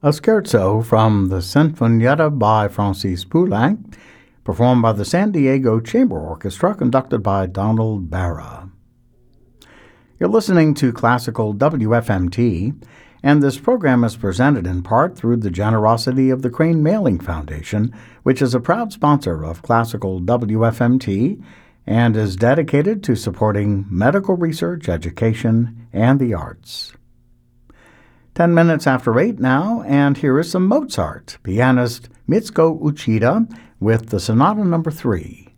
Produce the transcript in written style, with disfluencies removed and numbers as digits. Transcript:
A scherzo from the Sinfonietta by Francis Poulenc, performed by the San Diego Chamber Orchestra, conducted by Donald Barra. You're listening to Classical WFMT, and this program is presented in part through the generosity of the Crane Mailing Foundation, which is a proud sponsor of Classical WFMT and is dedicated to supporting medical research, education, and the arts. 10 minutes after 8 now, and here is some Mozart, pianist Mitsuko Uchida with the Sonata No. 3.